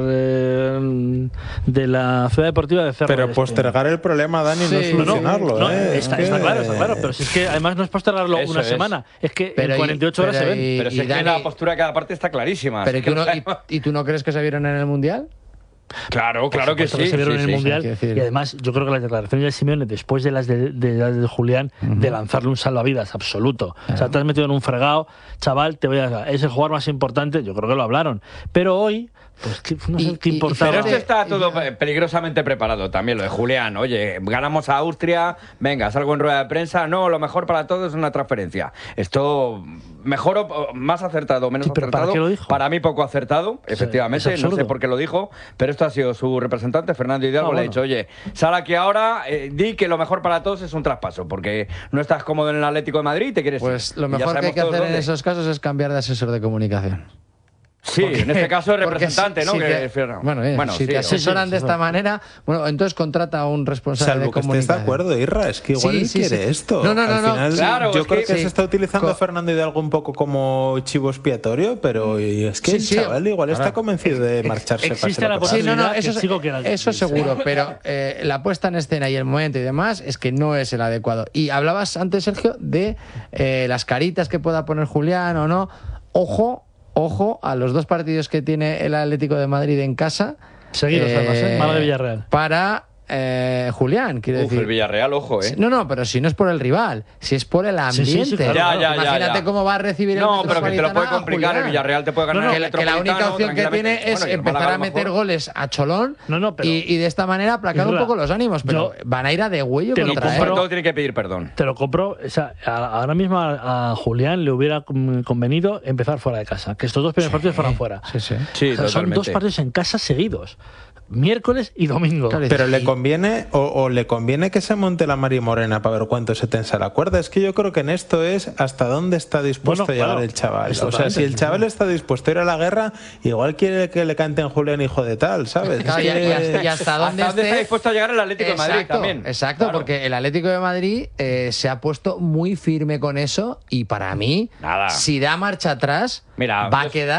eh, de la Ciudad Deportiva de Cerro. Pero Este. postergar el problema, Dani, sí, no es solucionarlo. No, no, ¿eh? está, es que... está claro, está claro, pero si es que además no es postergarlo Eso una es. semana, es que pero en cuarenta y ocho y, horas se ven. Pero si es Dani, que la postura de cada parte está clarísima. Pero es ¿y, tú que no, no y, ¿y tú no crees que se vieron en el Mundial? Claro, claro que sí. Que se vieron sí, en el sí, Mundial. sí, Y además, yo creo que las declaraciones de Simeone, después de las de, de, las de Julián, uh-huh. de lanzarle un salvavidas absoluto. Claro. O sea, te has metido en un fregado, chaval, te voy a... es el jugador más importante, yo creo que lo hablaron. Pero hoy, pues no sé y, qué importaba. Pero esto está todo peligrosamente preparado también, lo de Julián. Oye, ganamos a Austria, venga, salgo en rueda de prensa. No, lo mejor para todos es una transferencia. Esto, mejor o más acertado, menos sí, pero acertado. ¿para qué lo dijo? Para mí poco acertado, sí, efectivamente. No sé por qué lo dijo, pero esto ha sido su representante, Fernando Hidalgo, ah, bueno. le ha dicho, oye, sal aquí ahora, eh, di que lo mejor para todos es un traspaso, porque no estás cómodo en el Atlético de Madrid y te quieres Pues ir. lo mejor que hay que hacer dónde. en esos casos es cambiar de asesor de comunicación. Sí, porque, en este caso es representante, si, ¿no? Si que, te, bueno, bien, bueno, si sí, te asesoran sí, de sí, esta sí. manera, bueno, entonces contrata a un responsable Salvo de comunicación. que estés de acuerdo, Irra, es que igual sí, él sí, quiere sí. esto. No, no, no, Al final, no. Claro, yo es creo que, que sí. se está utilizando Co a Fernando Hidalgo un poco como chivo expiatorio, pero es que sí, el sí, chaval igual ahora, está convencido de marcharse. Existe la sí, no, no, eso, que chico quiera eso seguro, pero eh, la puesta en escena y el momento y demás es que no es el adecuado. Y hablabas antes, Sergio, de eh, las caritas que pueda poner Julián o no. Ojo, ojo a los dos partidos que tiene el Atlético de Madrid en casa. Seguidos, eh, además, ¿eh? Málaga de Villarreal. Para eh, Julián, quiero Uf, decir. el Villarreal, ojo, ¿eh? No, no, pero si no es por el rival, si es por el ambiente. Sí, sí, sí, claro, ya, claro. ya, Imagínate ya, ya. cómo va a recibir el No, pero que te lo puede a complicar. Julián. El Villarreal te puede ganar No, no, el que, que la única Metropolitano, opción que tiene es bueno, empezar Málaga a meter mejor. goles a Cholón no, no, pero, y, y de esta manera aplacar un poco los ánimos, pero yo, van a ir a de huello te lo contra él. Sobre todo tiene que pedir perdón. Te lo compro. O sea, a, ahora mismo a, a Julián le hubiera convenido empezar fuera de casa. Que estos dos primeros sí, partidos fueran fuera. Sí, sí. sí o sea, son dos partidos en casa seguidos. Miércoles y domingo. Claro, pero y... le conviene o, o le conviene que se monte la Mari Morena para ver cuánto se tensa la cuerda. Es que yo creo que en esto es hasta dónde está dispuesto bueno, a llegar claro, el chaval. O sea, si el chaval está dispuesto a ir a la guerra, igual quiere que le canten Julián hijo de tal, ¿sabes? Claro, es que... y, hasta, y hasta dónde, hasta dónde esté... está dispuesto a llegar el Atlético exacto, de Madrid también. Exacto, claro. Porque el Atlético de Madrid eh, se ha puesto muy firme con eso y para mí, Nada. si da marcha atrás, Mira, va yo... a quedar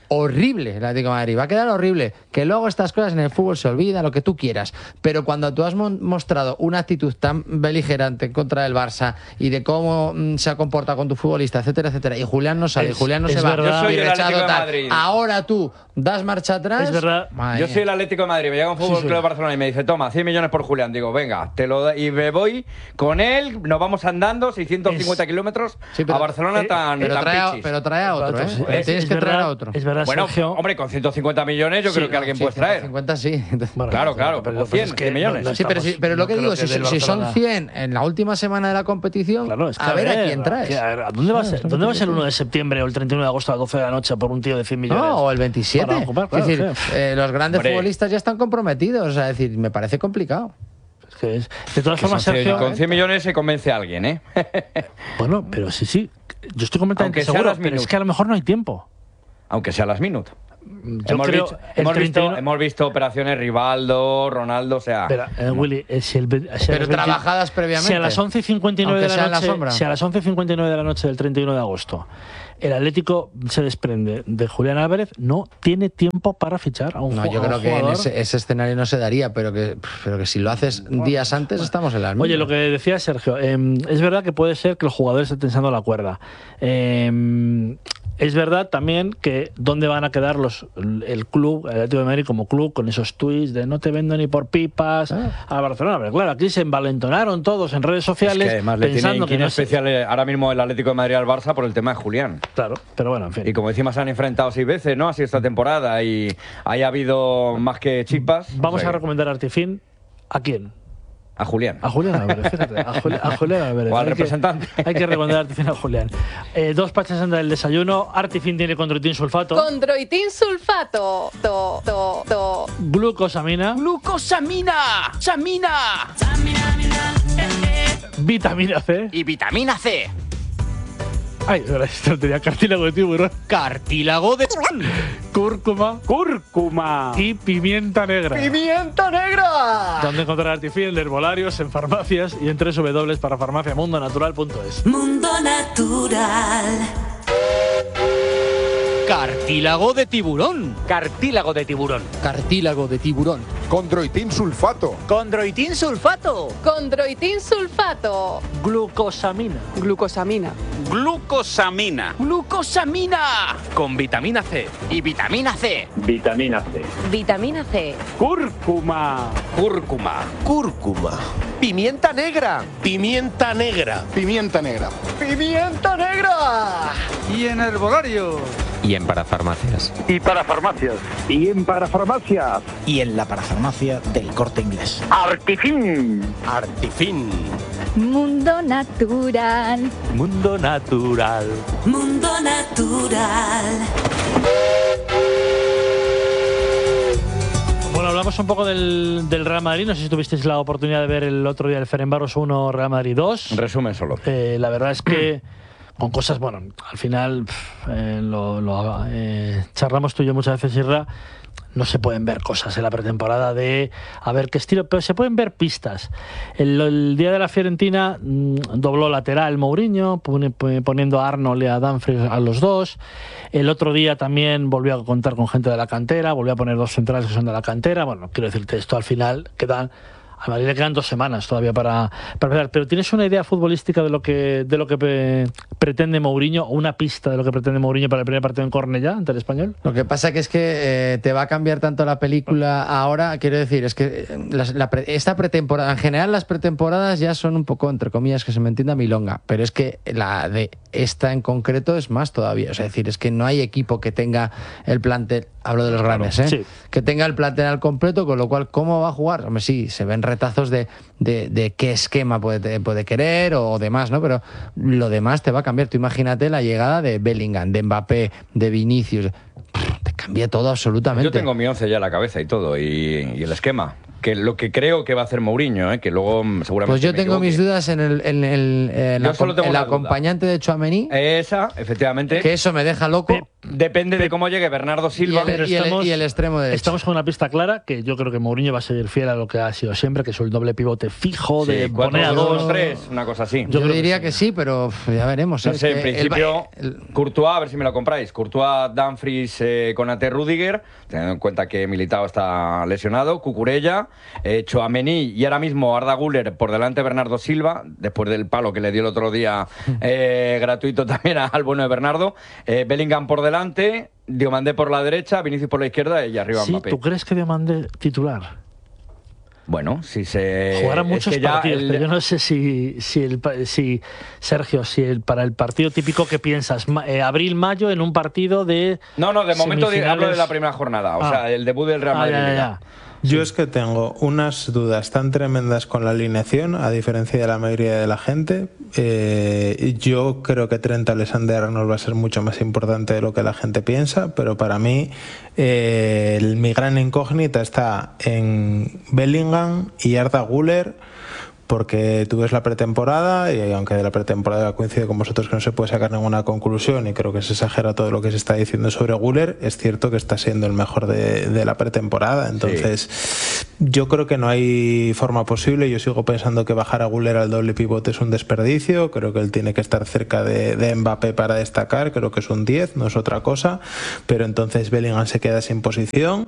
horrible el Atlético de Madrid, va a quedar horrible. Que luego estas cosas en el fútbol se olvidan, lo que tú quieras. Pero cuando tú has mon- mostrado una actitud tan beligerante contra el Barça y de cómo mm, se ha comportado con tu futbolista, etcétera, etcétera, y Julián no sale, Es- Julián no es se va, verdad. Yo soy y el rechazado Atlético de tal. Madrid. Ahora tú das marcha atrás. Es verdad. Madre Yo mía. soy el Atlético de Madrid, me llega un Fútbol Sí, sí. Club de Barcelona y me dice, toma, cien millones por Julián. Digo, venga, te lo da- y me voy con él, nos vamos andando seiscientos cincuenta Es- kilómetros Sí, pero- a Barcelona eh, tan, Pero tan trae, a, pichis. pero trae a otro, ¿eh? Es- Tienes es que traer verdad, a otro. Es verdad, Bueno, Sergio. hombre, con ciento cincuenta millones yo Sí, creo que no, alguien Sí, puedes traer. ciento cincuenta sí. Bueno, Claro, claro, pero o pues cien, es que cien millones. no- no Sí, pero, sí, pero lo no que creo digo, si, del si son Barcelona- cien en la última semana de la competición, Claro, es que a ver a quién traes. que, a ver, ¿a ¿Dónde va a ser, Claro, es lo ¿dónde que va a ser el te uno de septiembre o el treinta y uno de agosto a las doce de la noche por un tío de cien millones? No, o el veintisiete. Para ocupar, claro, es decir, sí. eh, los grandes Hombre. futbolistas ya están comprometidos. O sea, es decir, me parece complicado. Es que es- de todas Que formas, son cien- Sergio. con cien millones se convence a alguien, ¿eh? Bueno, pero sí, sí. Yo estoy completamente Aunque sea seguro, las pero es minut. que a lo mejor no hay tiempo. Aunque sea las minut. Yo hemos, creo visto, el hemos, treinta y uno visto, hemos visto operaciones Rivaldo, Ronaldo, o sea... Espera, eh, Willy, eh, si el, ve- si a Pero las veinte trabajadas previamente. Si a las once y cincuenta y nueve de Aunque sea la en la noche, sombra. si a las once y cincuenta y nueve de la noche del treinta y uno de agosto el Atlético se desprende de Julián Álvarez, no tiene tiempo para fichar a un, No, ju- yo a un creo que en jugador. ese, ese escenario no se daría, pero que, pero que si lo haces días antes estamos en las mismas. Oye, lo que decía Sergio, eh, es verdad que puede ser que el jugador esté tensando la cuerda. Eh, es verdad también que dónde van a quedar los el club, el Atlético de Madrid como club, con esos tweets de no te vendo ni por pipas Ah. a Barcelona. Pero claro, aquí se envalentonaron todos en redes sociales Es que además le tiene pensando que inquina no se- especial eh, ahora mismo el Atlético de Madrid al Barça por el tema de Julián. Claro, pero bueno, en fin. Y como decimos, se han enfrentado seis veces, ¿no? Así esta temporada y haya habido más que chispas. Vamos O sea, a recomendar a Artifin. ¿A quién? a Julián. A Julián Álvarez, fíjate. A, Juli- a Julián Álvarez. O al Hay que- representante. Hay que recomendar a Artifin a Julián. Eh, dos pachas del desayuno. Artifin tiene condroitin sulfato. Condroitin sulfato. To, to, to. Glucosamina. ¡Glucosamina! ¡Samina! Vitamina C. Y vitamina C. Ay, esto tenía cartílago de tiburón. Cartílago de... Cúrcuma. ¡Cúrcuma! Y pimienta negra. ¡Pimienta negra! Donde encontrar Artifin de herbolarios, en farmacias y en doble u doble u doble u para farmacia mundo natural punto es. Mundo Natural. Cartílago de tiburón. Cartílago de tiburón. Cartílago de tiburón. Condroitin sulfato. Condroitin sulfato. Condroitin sulfato. Glucosamina. Glucosamina. Glucosamina. ¡Glucosamina! Con vitamina C. Y vitamina C. Vitamina C. Vitamina C. Cúrcuma. Cúrcuma. Cúrcuma. Pimienta negra. Pimienta negra. Pimienta negra. ¡Pimienta negra! Y en herbolario. Y en parafarmacias. Y para farmacias. Y en parafarmacias. Y en la parafarmacia del Corte Inglés. Artifin. Artifin. Mundo Natural. Mundo natural. Mundo Natural. Bueno, hablamos un poco del, del Real Madrid. No sé si tuvisteis la oportunidad de ver el otro día el Ferencváros uno, Real Madrid dos. Resumen solo. Eh, la verdad es que con cosas, bueno, al final pff, eh, lo, lo, eh, charlamos tú y yo muchas veces, Isra. No se pueden ver cosas en la pretemporada de a ver qué estilo, pero se pueden ver pistas. El, el día de la Fiorentina mmm, dobló lateral Mourinho, pone, poniendo a Arnold y a Dumfries a los dos. El otro día también volvió a contar con gente de la cantera, volvió a poner dos centrales que son de la cantera. Bueno, quiero decirte, esto al final quedan... A Madrid le quedan dos semanas todavía para, para empezar. Pero ¿tienes una idea futbolística de lo que de lo que pre, pretende Mourinho, o una pista de lo que pretende Mourinho para el primer partido en Cornellá ante el Español? Lo que pasa que es que eh, te va a cambiar tanto la película ahora, quiero decir, es que eh, la, la pre, esta pretemporada, en general las pretemporadas ya son un poco, entre comillas, que se me entienda milonga, pero es que la de esta en concreto es más todavía. O sea, es decir, es que no hay equipo que tenga el plantel, hablo de los Claro, grandes, ¿eh? sí. Que tenga el plantel al completo, con lo cual, ¿cómo va a jugar? Hombre, sí, se ven retazos de, de, de qué esquema puede, puede querer o demás, ¿no? Pero lo demás te va a cambiar. Tú imagínate la llegada de Bellingham, de Mbappé, de Vinicius. Te cambia todo absolutamente. Yo tengo mi once ya en la cabeza y todo, y, y el esquema. que lo que creo que va a hacer Mourinho, ¿eh? Que luego seguramente. Pues yo me tengo equivoque. mis dudas en el, en el, en Yo la- solo tengo el una duda. acompañante de Tchouaméni. Esa, efectivamente. Que eso me deja loco. Depende de cómo llegue Bernardo Silva. Y el- y el- y el extremo derecho. Estamos con una pista clara que yo creo que Mourinho va a seguir fiel a lo que ha sido siempre, que es el doble pivote fijo Sí, de cuatro, poner a dos, dos. tres, una cosa así. Yo, diría que sí, pero uf, ya veremos. No ¿eh? sé, Es en que el- principio, Courtois, a ver si me lo compráis. Courtois, Dumfries, eh, Konaté, Rudiger, teniendo en cuenta que Militao está lesionado, Cucurella, eh, Tchouaméni y ahora mismo Arda Güler por delante de Bernardo Silva, después del palo que le dio el otro día eh, gratuito también al bueno de Bernardo, eh, Bellingham por delante, Diomandé por la derecha, Vinicius por la izquierda y arriba Sí, Mbappé. ¿tú crees que Diomandé titular? Bueno, si se... Jugará es muchos que ya partidos, el- pero yo no sé si, si, el, pa- si Sergio, si el, para el partido típico que piensas, ma- eh, abril-mayo en un partido de. No, no, de momento de- hablo de la semifinales. primera jornada, o Ah. sea, el debut del Real Ah, Madrid. ya, en ya, Liga. ya. Yo es que tengo unas dudas tan tremendas con la alineación, a diferencia de la mayoría de la gente. Eh, yo creo que Trent Alexander-Arnold va a ser mucho más importante de lo que la gente piensa, pero para mí eh, el- mi gran incógnita está en Bellingham y Arda Güler, porque tú ves la pretemporada y aunque de la pretemporada coincide con vosotros que no se puede sacar ninguna conclusión y creo que se exagera todo lo que se está diciendo sobre Güler, es cierto que está siendo el mejor de, de la pretemporada. Entonces yo creo que no hay forma posible. Yo sigo pensando que bajar a Güler al doble pivote es un desperdicio. Creo que él tiene que estar cerca de, de Mbappé para destacar. Creo que es un diez, no es otra cosa, pero entonces Bellingham se queda sin posición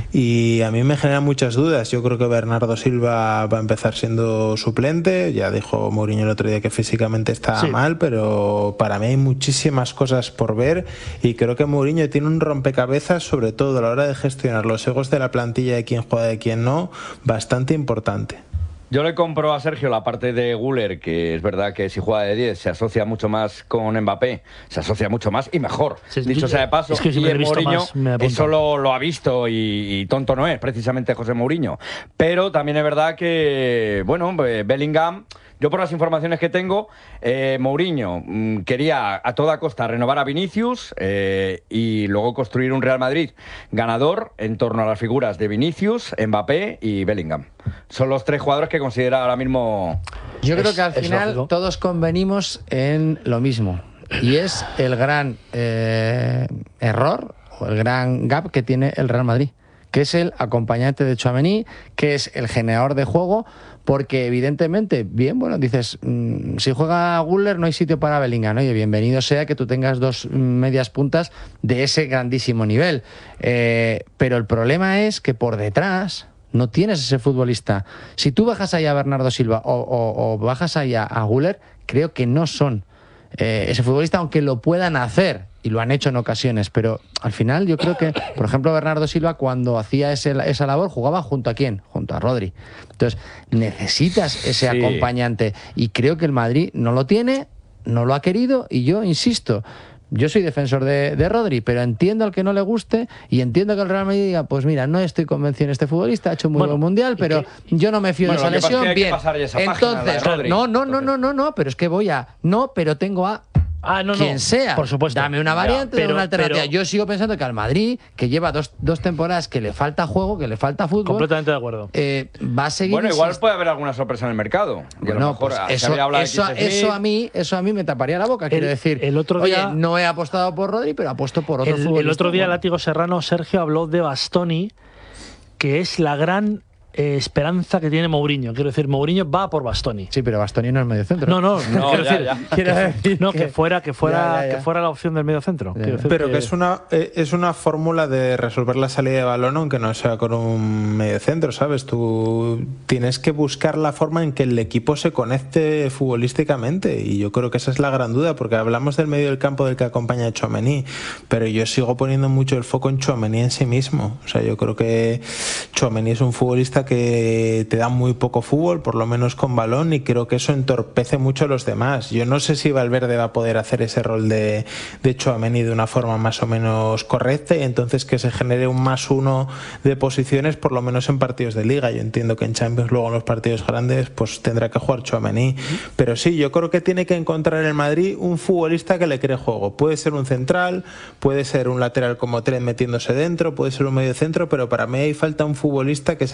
y a mí me genera muchas dudas. Yo creo que Bernardo Silva va a empezar siendo suplente. Ya dijo Mourinho el otro día que físicamente está Sí. mal, pero para mí hay muchísimas cosas por ver y creo que Mourinho tiene un rompecabezas, sobre todo a la hora de gestionar los egos de la plantilla, de quién juega y de quién no, bastante importante. Yo le compro a Sergio la parte de Güler, que es verdad que si juega de diez se asocia mucho más con Mbappé, se asocia mucho más y mejor. Sí, Dicho yo- sea de paso, es que si y me he el visto Mourinho más, me apunto. eso lo, lo ha visto y, y tonto no es, precisamente José Mourinho. Pero también es verdad que, bueno, eh, Bellingham... Yo por las informaciones que tengo, eh, Mourinho mm, quería a toda costa renovar a Vinicius eh, y luego construir un Real Madrid ganador en torno a las figuras de Vinicius, Mbappé y Bellingham. Son los tres jugadores que considera ahora mismo... Yo creo Es- que al es final lógico. todos convenimos en lo mismo. Y es el gran eh, error o el gran gap que tiene el Real Madrid, que es el acompañante de Tchouaméni, que es el generador de juego, porque evidentemente, bien, bueno, dices, mmm, si juega Güler no hay sitio para Bellingham, oye, bienvenido sea que tú tengas dos mm, medias puntas de ese grandísimo nivel. Eh, pero el problema es que por detrás no tienes ese futbolista. Si tú bajas ahí a Bernardo Silva o, o- o bajas ahí a, a Güler, creo que no son eh, ese futbolista, aunque lo puedan hacer y lo han hecho en ocasiones, pero al final yo creo que, por ejemplo, Bernardo Silva cuando hacía ese, esa labor jugaba junto a quién, junto a Rodri. Entonces necesitas ese Sí. acompañante y creo que el Madrid no lo tiene, no lo ha querido y yo insisto. Yo soy defensor de, de Rodri, pero entiendo al que no le guste y entiendo que el Real Madrid diga, pues mira, no estoy convencido en este futbolista, ha hecho un muy Bueno, buen mundial, y pero yo no me fío Bueno, de lo esa que pasa es lesión. que hay que Bien, pasar ya esa página, la de entonces, Rodri. no, no, no, no, no, no, pero es que voy a, no, pero tengo a Ah, no, no. quien sea. Por supuesto. Dame una Ya, variante, pero- dame una alternativa. pero- Yo sigo pensando que al Madrid, que lleva dos, dos temporadas que le falta juego, que le falta fútbol, Completamente de acuerdo. eh, va a seguir. Bueno, igual insist- puede haber alguna sorpresa en el mercado. Y a lo Bueno, mejor, pues se eso, había hablado de eso, Keith Smith. eso a mí, eso a mí me taparía la boca. Quiero El- decir, el otro día- oye, no he apostado por Rodri, pero apuesto por otro El, futbolista. el otro día Bueno, Látigo Serrano, Sergio, habló de Bastoni, que es la gran eh, esperanza que tiene Mourinho. Quiero decir, Mourinho va por Bastoni. Sí, pero Bastoni no es medio centro. No, no, No, quiero ya, decir, ya. Quiero decir no, que que- fuera, que fuera, Ya, ya, ya. que fuera la opción del medio centro. Ya, Quiero ya. decir Pero que es una eh, es una fórmula de resolver la salida de balón aunque no sea con un medio centro, ¿sabes? Tú tienes que buscar la forma en que el equipo se conecte futbolísticamente y yo creo que esa es la gran duda porque hablamos del medio del campo del que acompaña a Tchouaméni, pero yo sigo poniendo mucho el foco en Tchouaméni en sí mismo. O sea, yo creo que Tchouaméni es un futbolista que te da muy poco fútbol, por lo menos con balón, y creo que eso entorpece mucho a los demás. Yo no sé si Valverde va a poder hacer ese rol de, de Tchouaméni de una forma más o menos correcta y entonces que se genere un más uno de posiciones, por lo menos en partidos de Liga. Yo entiendo que en Champions, luego en los partidos grandes, pues tendrá que jugar Tchouaméni. Pero sí, yo creo que tiene que encontrar en el Madrid un futbolista que le cree juego. Puede ser un central, puede ser un lateral como Trent metiéndose dentro, puede ser un medio centro, pero para mí ahí falta un futbolista que es el que termine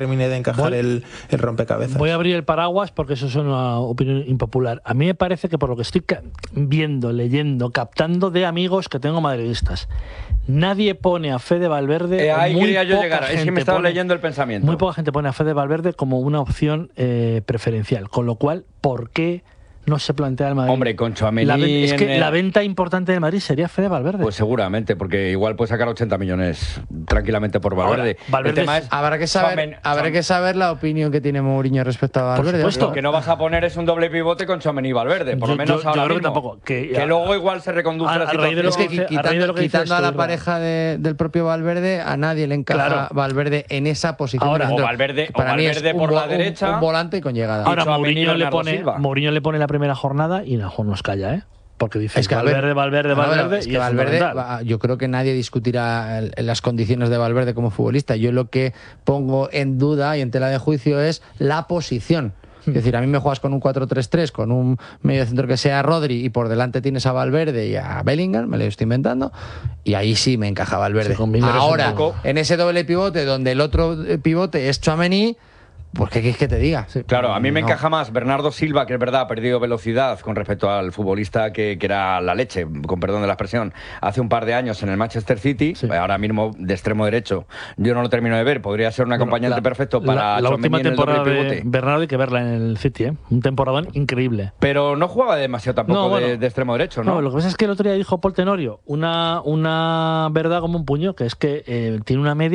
termine de encajar Voy- el, el rompecabezas. Voy a abrir el paraguas porque eso es una opinión impopular. A mí me parece que por lo que estoy ca- viendo, leyendo, captando de amigos que tengo madridistas, nadie pone a Fede Valverde. Eh, o ahí muy quería yo poca llegar, es que gente me estaba pone- leyendo el pensamiento. Muy poca gente pone a Fede Valverde como una opción eh, preferencial. Con lo cual, ¿por qué no se plantea el Madrid? Hombre, con Tchouaméni La ven- es en que el- la venta importante del Madrid sería Fede Valverde. Pues seguramente, porque igual puede sacar ochenta millones tranquilamente por Valverde. Ahora, Valverde el tema es- es, Habrá que saber, Tchouaméni- habrá que saber la opinión que tiene Mourinho respecto a Valverde. supuesto. Lo que no vas a poner es un doble pivote con Tchouaméni y Valverde, por Yo- lo menos yo- yo ahora creo que mismo. tampoco, que- Que luego igual se reconduce a- la a raíz de lo situación. Es que dice- a raíz de lo quitando, que dices quitando a tú, la Irra. pareja de- del propio Valverde, a nadie le encaja Claro. Valverde en esa posición. Ahora, de o centro. Valverde- o Para mí es Valverde un por la vo- un- derecha. Un volante con llegada. Ahora Tchouaméni y Mourinho le, Bernardo pone, Silva. Mourinho le pone la primera jornada y Najo nos calla, ¿eh? Porque dice Es que, a ver, Valverde, Valverde, a ver, Valverde, es y que es Valverde, fundamental. va- yo creo que nadie discutirá el- las condiciones de Valverde como futbolista. Yo lo que pongo en duda y en tela de juicio es la posición. Es decir, a mí me juegas con un cuatro tres tres, con un medio centro que sea Rodri y por delante tienes a Valverde y a Bellingham, me lo estoy inventando, y ahí sí me encaja Valverde. Sí, con Milner es un Ahora, poco- en ese doble pivote donde el otro eh, pivote es Tchouaméni, pues ¿qué quieres que te diga? Claro, a mí me No. encaja más Bernardo Silva, que es verdad, ha perdido velocidad con respecto al futbolista que, que era la leche, con perdón de la expresión, hace un par de años en el Manchester City, Sí. ahora mismo de extremo derecho. Yo no lo termino de ver, podría ser un acompañante La- perfecto para la, la Tchouaméni última en el doble temporada de pivote. Bernardo hay que verla en el City, ¿eh? Un temporadón increíble. Pero no jugaba demasiado tampoco No, bueno. de, de extremo derecho, No, ¿no? lo que pasa es que el otro día dijo Paul Tenorio una, una verdad como un puño, que es que eh, tiene una media